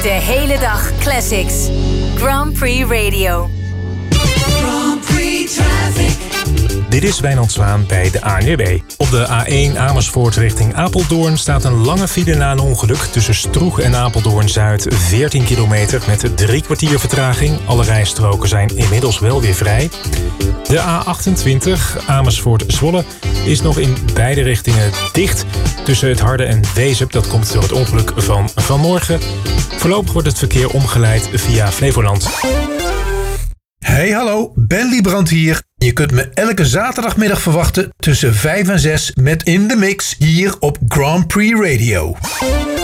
De hele dag classics. Grand Prix Radio. Grand Prix Traffic. Dit is Wijnand Zwaan bij de ANWB. Op de A1 Amersfoort richting Apeldoorn staat een lange file na een ongeluk. Tussen Stroeg en Apeldoorn-Zuid 14 kilometer met 3 kwartier vertraging. Alle rijstroken zijn inmiddels wel weer vrij. De A28 Amersfoort-Zwolle is nog in beide richtingen dicht. Tussen het Harde en Wezep, dat komt door het ongeluk van vanmorgen. Voorlopig wordt het verkeer omgeleid via Flevoland. Hey hallo, Ben Liebrand hier. Je kunt me elke zaterdagmiddag verwachten tussen 5 en 6 met In The Mix hier op Grand Prix Radio.